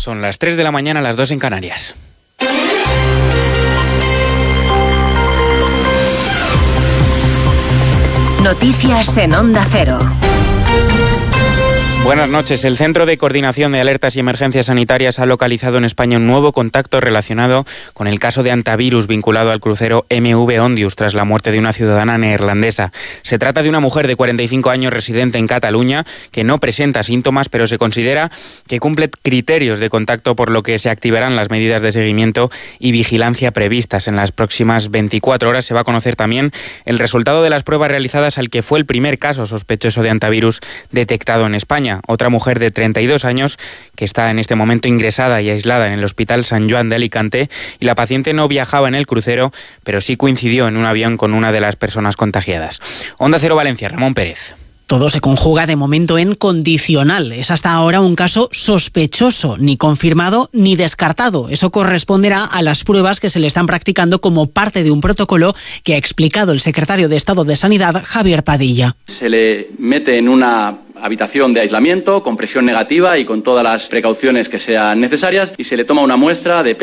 Son las 3 de la mañana, las 2 en Canarias. Noticias en Onda Cero. Buenas noches. El Centro de Coordinación de Alertas y Emergencias Sanitarias ha localizado en España un nuevo contacto relacionado con el caso de hantavirus vinculado al crucero MV Ondius tras la muerte de una ciudadana neerlandesa. Se trata de una mujer de 45 años residente en Cataluña que no presenta síntomas, pero se considera que cumple criterios de contacto, por lo que se activarán las medidas de seguimiento y vigilancia previstas. En las próximas 24 horas se va a conocer también el resultado de las pruebas realizadas al que fue el primer caso sospechoso de hantavirus detectado en España. Otra mujer de 32 años que está en este momento ingresada y aislada en el Hospital Sant Joan de Alicante, y la paciente no viajaba en el crucero, pero sí coincidió en un avión con una de las personas contagiadas. Onda Cero Valencia, Ramón Pérez. Todo se conjuga de momento en condicional. Es hasta ahora un caso sospechoso, ni confirmado ni descartado. Eso corresponderá a las pruebas que se le están practicando como parte de un protocolo que ha explicado el secretario de Estado de Sanidad, Javier Padilla. Se le mete en una habitación de aislamiento con presión negativa y con todas las precauciones que sean necesarias, y se le toma una muestra de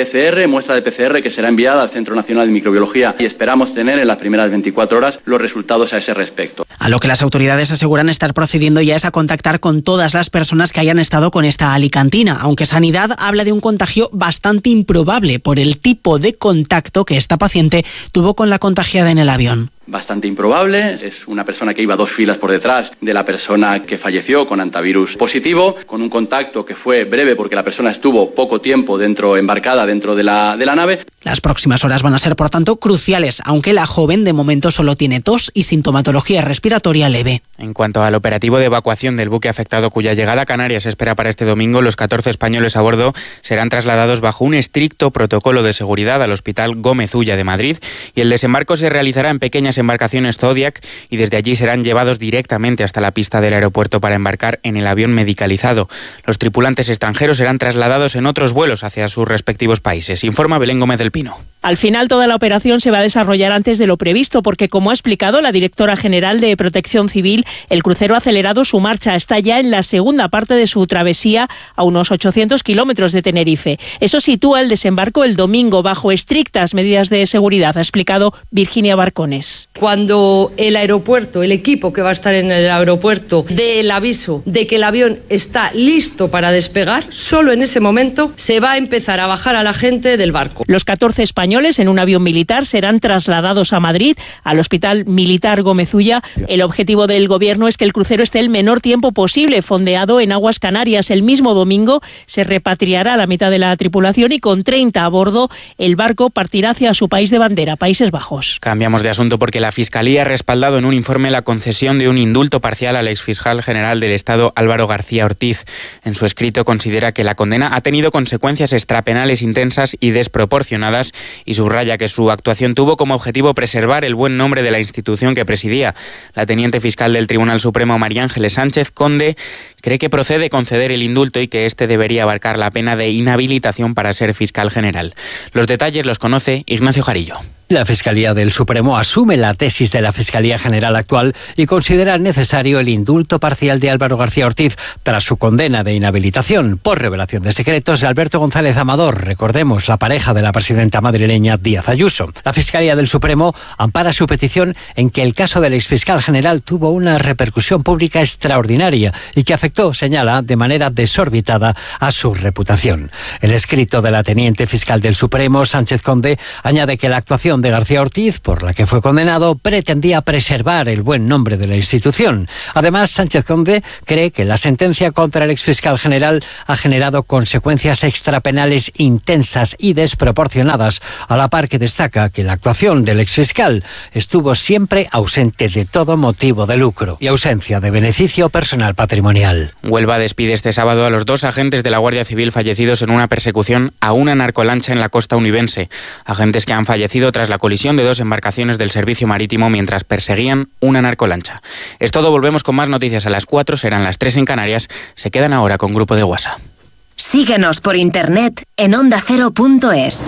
PCR que será enviada al Centro Nacional de Microbiología, y esperamos tener en las primeras 24 horas los resultados a ese respecto. A lo que las autoridades aseguran estar procediendo ya es a contactar con todas las personas que hayan estado con esta alicantina, aunque Sanidad habla de un contagio bastante improbable por el tipo de contacto que esta paciente tuvo con la contagiada en el avión. Bastante improbable, es una persona que iba 2 filas por detrás de la persona que falleció con hantavirus positivo, con un contacto que fue breve porque la persona estuvo poco tiempo embarcada dentro de la nave. Las próximas horas van a ser, por tanto, cruciales, aunque la joven de momento solo tiene tos y sintomatología respiratoria leve. En cuanto al operativo de evacuación del buque afectado, cuya llegada a Canarias se espera para este domingo, los 14 españoles a bordo serán trasladados bajo un estricto protocolo de seguridad al Hospital Gómez Ulla de Madrid, y el desembarco se realizará en pequeñas embarcaciones Zodiac, y desde allí serán llevados directamente hasta la pista del aeropuerto para embarcar en el avión medicalizado. Los tripulantes extranjeros serán trasladados en otros vuelos hacia sus respectivos países, informa Belén Gómez del Pino. Al final, toda la operación se va a desarrollar antes de lo previsto, porque, como ha explicado la directora general de Protección Civil, el crucero ha acelerado su marcha. Está ya en la segunda parte de su travesía, a unos 800 kilómetros de Tenerife. Eso sitúa el desembarco el domingo bajo estrictas medidas de seguridad, ha explicado Virginia Barcones. Cuando el aeropuerto, el equipo que va a estar en el aeropuerto, dé el aviso de que el avión está listo para despegar, solo en ese momento se va a empezar a bajar a la gente del barco. Los 14 españoles en un avión militar serán trasladados a Madrid, al Hospital Militar Gómez Ulla. El objetivo del gobierno es que el crucero esté el menor tiempo posible fondeado en aguas Canarias. El mismo domingo se repatriará la mitad de la tripulación, y con 30 a bordo el barco partirá hacia su país de bandera, Países Bajos. Cambiamos de asunto porque la Fiscalía ha respaldado en un informe la concesión de un indulto parcial al exfiscal general del Estado, Álvaro García Ortiz. En su escrito considera que la condena ha tenido consecuencias extrapenales intensas y desproporcionadas, y subraya que su actuación tuvo como objetivo preservar el buen nombre de la institución que presidía. La teniente fiscal del Tribunal Supremo, María Ángeles Sánchez Conde, cree que procede conceder el indulto y que este debería abarcar la pena de inhabilitación para ser fiscal general. Los detalles los conoce Ignacio Jarillo. La Fiscalía del Supremo asume la tesis de la Fiscalía General actual y considera necesario el indulto parcial de Álvaro García Ortiz tras su condena de inhabilitación por revelación de secretos de Alberto González Amador, recordemos, la pareja de la presidenta madrileña Díaz Ayuso. La Fiscalía del Supremo ampara su petición en que el caso del exfiscal general tuvo una repercusión pública extraordinaria y que afectó, señala, de manera desorbitada a su reputación. El escrito de la teniente fiscal del Supremo, Sánchez Conde, añade que la actuación de García Ortiz, por la que fue condenado, pretendía preservar el buen nombre de la institución. Además, Sánchez Conde cree que la sentencia contra el exfiscal general ha generado consecuencias extrapenales intensas y desproporcionadas, a la par que destaca que la actuación del exfiscal estuvo siempre ausente de todo motivo de lucro y ausencia de beneficio personal patrimonial. Huelva despide este sábado a los 2 agentes de la Guardia Civil fallecidos en una persecución a una narcolancha en la costa onubense. Agentes que han fallecido tras la colisión de 2 embarcaciones del servicio marítimo mientras perseguían una narcolancha. Es todo, volvemos con más noticias a las 4, serán las 3 en Canarias. Se quedan ahora con Grupo de WhatsApp. Síguenos por internet en ondacero.es.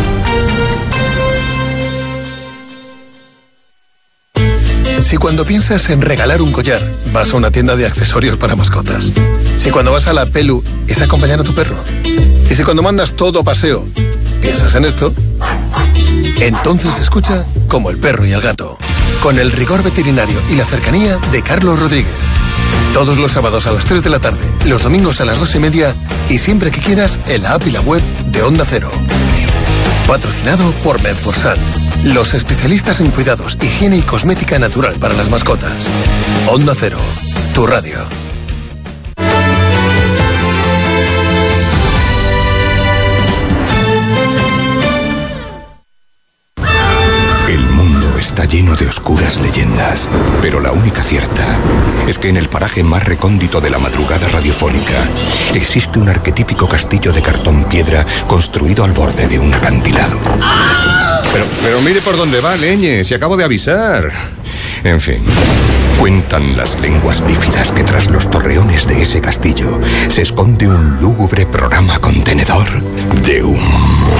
Si cuando piensas en regalar un collar, vas a una tienda de accesorios para mascotas. Si cuando vas a la Pelu es acompañar a tu perro. Y si cuando mandas todo paseo piensas en esto, entonces escucha Como el perro y el gato, con el rigor veterinario y la cercanía de Carlos Rodríguez. Todos los sábados a las 3 de la tarde, los domingos a las 2:30 y siempre que quieras en la app y la web de Onda Cero. Patrocinado por Medforsan, los especialistas en cuidados, higiene y cosmética natural para las mascotas. Onda Cero, tu radio. Está lleno de oscuras leyendas, pero la única cierta es que en el paraje más recóndito de la madrugada radiofónica existe un arquetípico castillo de cartón piedra construido al borde de un acantilado. Pero mire por dónde va, leñe, si acabo de avisar. En fin, cuentan las lenguas bífidas que tras los torreones de ese castillo se esconde un lúgubre programa contenedor de humor.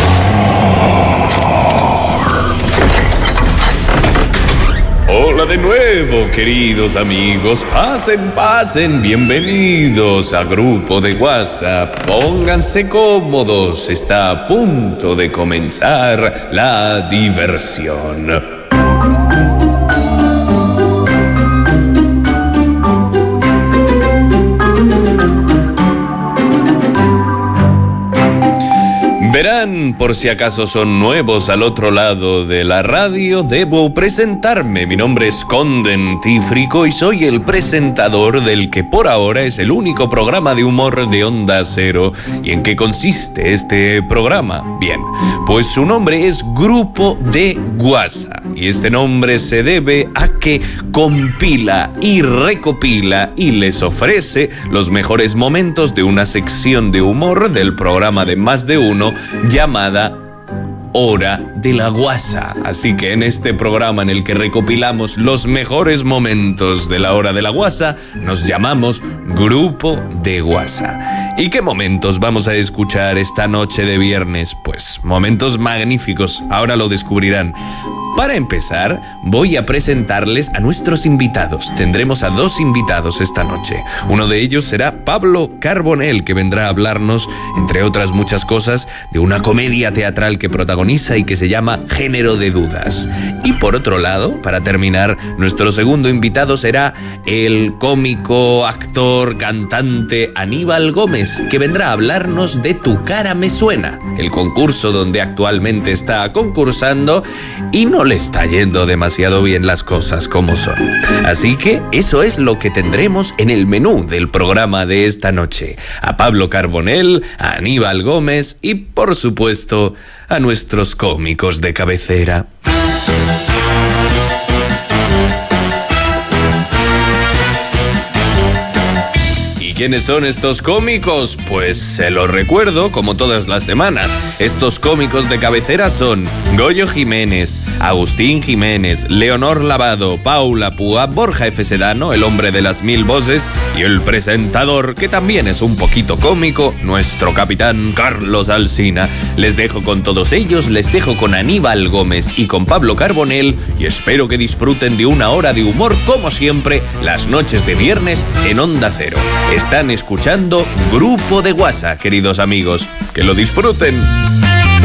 Hola de nuevo, queridos amigos. Pasen, bienvenidos a Grupo de WhatsApp. Pónganse cómodos, está a punto de comenzar la diversión. Verán, por si acaso son nuevos al otro lado de la radio, debo presentarme. Mi nombre es Conden Tífrico y soy el presentador del que por ahora es el único programa de humor de Onda Cero. ¿Y en qué consiste este programa? Bien, pues su nombre es Grupo de WhatsApp. Y este nombre se debe a que compila y recopila y les ofrece los mejores momentos de una sección de humor del programa de Más de Uno llamada Hora de la Guasa. Así que en este programa en el que recopilamos los mejores momentos de la Hora de la Guasa, nos llamamos Grupo de Guasa. ¿Y qué momentos vamos a escuchar esta noche de viernes? Pues momentos magníficos, ahora lo descubrirán. Para empezar, voy a presentarles a nuestros invitados. Tendremos a 2 invitados esta noche. Uno de ellos será Pablo Carbonell, que vendrá a hablarnos, entre otras muchas cosas, de una comedia teatral que protagoniza y que se llama Género de Dudas. Y por otro lado, para terminar, nuestro segundo invitado será el cómico, actor, cantante Aníbal Gómez, que vendrá a hablarnos de Tu cara me suena, el concurso donde actualmente está concursando y no le está yendo demasiado bien las cosas como son. Así que eso es lo que tendremos en el menú del programa de esta noche. A Pablo Carbonell, a Aníbal Gómez y, por supuesto, a nuestros cómicos de cabecera. ¿Quiénes son estos cómicos? Pues se los recuerdo como todas las semanas. Estos cómicos de cabecera son Goyo Jiménez, Agustín Jiménez, Leonor Lavado, Paula Púa, Borja F. Sedano, el hombre de las 1000 voces, y el presentador, que también es un poquito cómico, nuestro capitán Carlos Alsina. Les dejo con todos ellos, les dejo con Aníbal Gómez y con Pablo Carbonell, y espero que disfruten de una hora de humor como siempre, las noches de viernes en Onda Cero. Están escuchando Grupo de WhatsApp, queridos amigos. ¡Que lo disfruten!